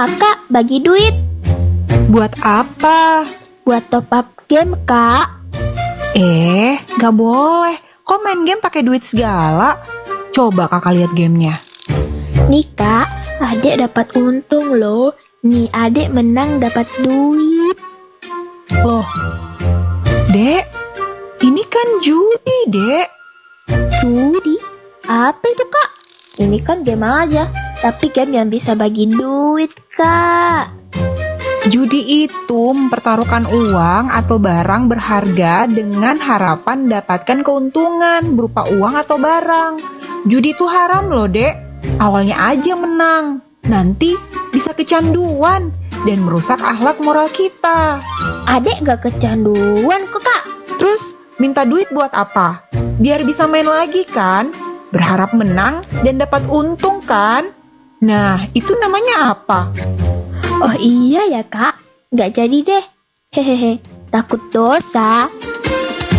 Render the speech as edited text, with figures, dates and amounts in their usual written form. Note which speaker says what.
Speaker 1: Kakak bagi duit.
Speaker 2: Buat apa?
Speaker 1: Buat top up game, Kak.
Speaker 2: Gak boleh. Kok main game pakai duit segala? Coba kakak lihat gamenya.
Speaker 1: Nih, Kak, adek dapat untung loh. Nih, adek menang dapat duit.
Speaker 2: Loh, Dek, ini kan judi, Dek.
Speaker 1: Judi? Apa itu, Kak? Ini kan game aja, tapi game yang bisa bagi duit, Kak.
Speaker 2: Judi itu mempertaruhkan uang atau barang berharga dengan harapan mendapatkan keuntungan berupa uang atau barang. Judi itu haram loh, Dek. Awalnya aja menang, nanti bisa kecanduan dan merusak akhlak moral kita.
Speaker 1: Adek gak kecanduan kok, Kak.
Speaker 2: Terus minta duit buat apa? Biar bisa main lagi kan? Berharap menang dan dapat untung kan? Nah, itu namanya apa?
Speaker 1: Oh iya ya, Kak. Gak jadi deh. Hehehe, takut dosa.